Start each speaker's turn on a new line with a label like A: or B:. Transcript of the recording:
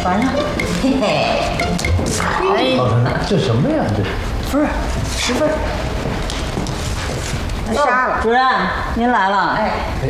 A: 完了，嘿嘿。哎，
B: 老陈，这什么呀？这
A: 不是10分。杀了，主任，您来了。哎，